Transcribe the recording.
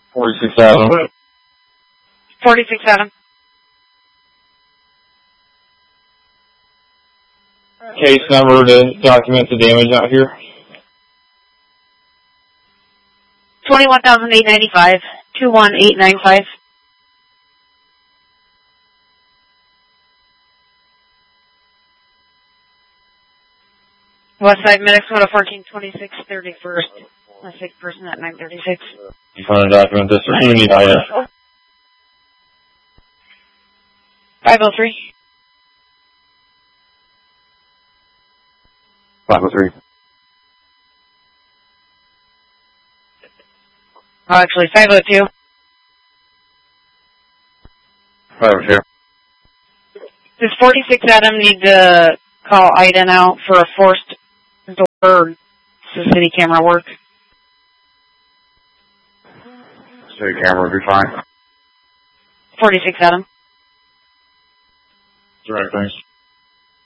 46 Adam. 46 Adam. Case number to document the damage out here. 21,895. 21895. Westside Medics 11426 31st. A sick person at 936. You want to document this or you need IF? 503. 503. Oh, actually, 502. 502. Does 46 Adam need to call Ida now for a forced door or does the city camera work? City camera will be fine. 46 Adam. Direct, thanks.